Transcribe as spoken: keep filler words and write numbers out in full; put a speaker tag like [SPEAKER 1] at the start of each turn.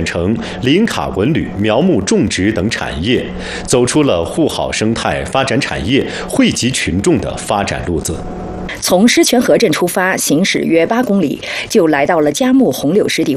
[SPEAKER 1] 城、林卡文旅、苗木种植等产业，走出了护好生态、发展产业、惠及群众的发展路子。
[SPEAKER 2] 从狮泉河镇出发，行驶约八公里，就来到了佳木红柳湿地